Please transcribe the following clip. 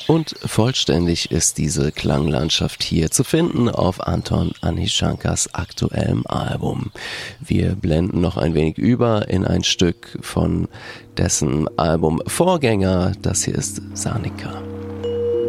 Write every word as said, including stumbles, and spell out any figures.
Und vollständig ist diese Klanglandschaft hier zu finden auf Anton Anishankars aktuellem Album. Wir blenden noch ein wenig über in ein Stück von dessen Album Vorgänger. Das hier ist Sarnika.